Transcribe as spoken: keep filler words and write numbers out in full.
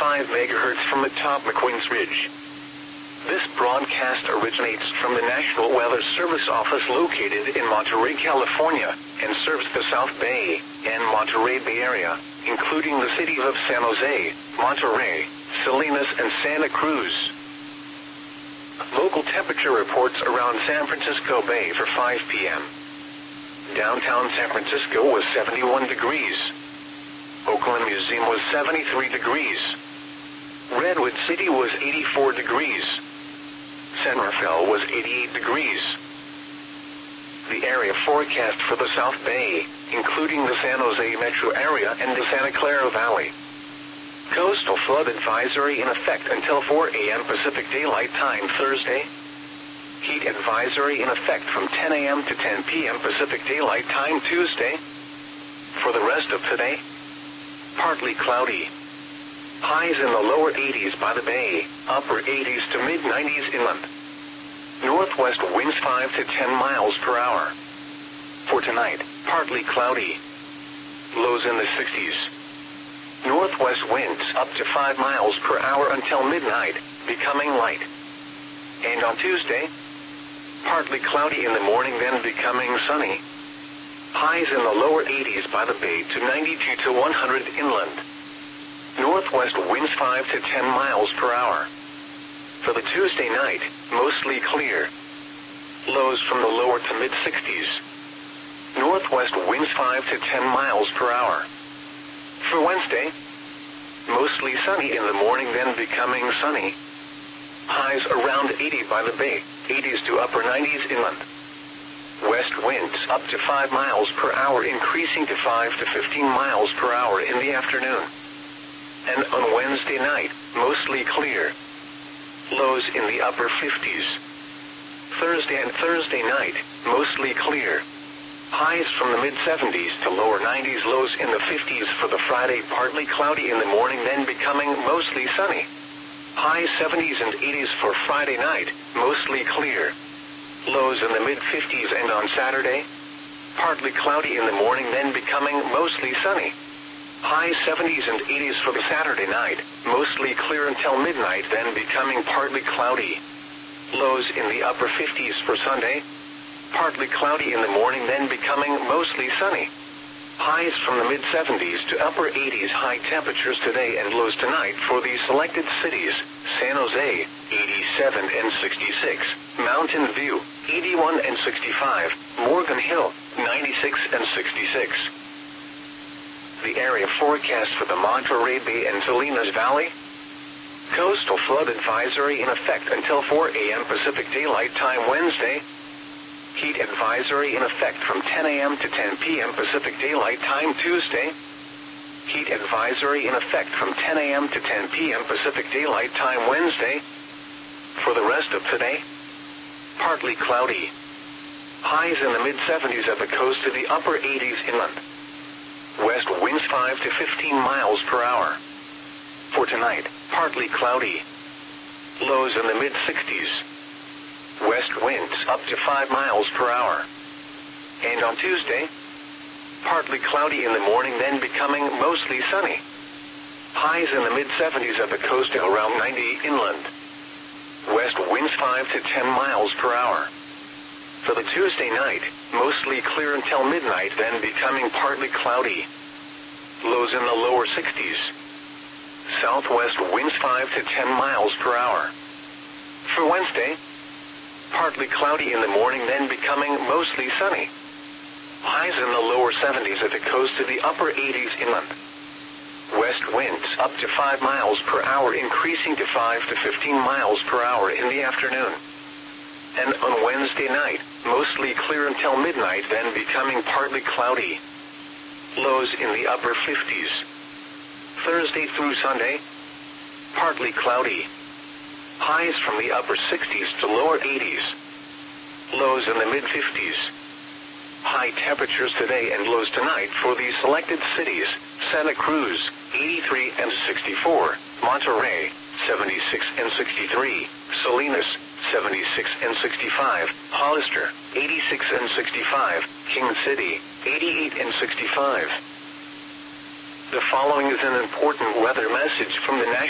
five megahertz from atop McQueen's Ridge. This broadcast originates from the National Weather Service office located in Monterey, California, and serves the South Bay and Monterey Bay Area, including the cities of San Jose, Monterey, Salinas, and Santa Cruz. Local temperature reports around San Francisco Bay for five p m Downtown San Francisco was seventy-one degrees. Oakland Museum was seventy-three degrees. Redwood City was eighty-four degrees. San Rafael was eighty-eight degrees. The area forecast for the South Bay, including the San Jose metro area and the Santa Clara Valley. Coastal flood advisory in effect until four a m Pacific Daylight Time Thursday. Heat advisory in effect from ten a m to ten p m Pacific Daylight Time Tuesday. For the rest of today, partly cloudy. Highs in the lower eighties by the bay, upper eighties to mid nineties inland. Northwest winds five to ten miles per hour. For tonight, partly cloudy. Lows in the sixties. Northwest winds up to five miles per hour until midnight, becoming light. And on Tuesday, partly cloudy in the morning, then becoming sunny. Highs in the lower eighties by the bay to ninety-two to one hundred inland. Northwest winds five to ten miles per hour. For the Tuesday night, mostly clear. Lows from the lower to mid sixties. Northwest winds five to ten miles per hour. For Wednesday, mostly sunny in the morning, then becoming sunny. Highs around eighty by the bay, eighties to upper nineties inland. West winds up to five miles per hour, increasing to five to fifteen miles per hour in the afternoon. And on Wednesday night, mostly clear. Lows in the upper fifties. Thursday and Thursday night, mostly clear. Highs from the mid seventies to lower nineties, lows in the fifties for the Friday, partly cloudy in the morning, then becoming mostly sunny. High seventies and eighties for Friday night, mostly clear. Lows in the mid fifties, and on Saturday, partly cloudy in the morning, then becoming mostly sunny. High seventies and eighties for the Saturday night, mostly clear until midnight, then becoming partly cloudy. Lows in the upper fifties for Sunday, partly cloudy in the morning, then becoming mostly sunny. Highs from the mid seventies to upper eighties, high temperatures today and lows tonight for these selected cities: San Jose, eighty-seven and sixty-six, Mountain View, eighty-one and sixty-five, Morgan Hill, ninety-six and sixty-six. The area forecast for the Monterey Bay and Salinas Valley. Coastal flood advisory in effect until four a m Pacific Daylight Time Wednesday. Heat advisory in effect from ten a m to ten p m Pacific Daylight Time Tuesday. Heat advisory in effect from ten a m to ten p m Pacific Daylight Time Wednesday. For the rest of today, partly cloudy. Highs in the mid seventies at the coast to the upper eighties inland. West winds five to fifteen miles per hour. For tonight, partly cloudy. Lows in the mid sixties. West winds up to five miles per hour. And on Tuesday, partly cloudy in the morning, then becoming mostly sunny. Highs in the mid seventies at the coast to around ninety inland. West winds five to ten miles per hour. For the Tuesday night, mostly clear until midnight, then becoming partly cloudy. Lows in the lower sixties. Southwest winds five to ten miles per hour. For Wednesday, partly cloudy in the morning, then becoming mostly sunny. Highs in the lower seventies at the coast to the upper eighties inland. West winds up to five miles per hour, increasing to five to fifteen miles per hour in the afternoon. And on Wednesday night, mostly clear until midnight, then becoming partly cloudy. Lows in the upper fifties. Thursday through Sunday, partly cloudy. Highs from the upper sixties to lower eighties. Lows in the mid fifties. High temperatures today and lows tonight for these selected cities: Santa Cruz, eighty-three and sixty-four, Monterey, seventy-six and sixty-three, Salinas, seventy-six and sixty-five, Hollister, eighty-six and sixty-five, King City, eighty-eight and sixty-five. The following is an important weather message from the National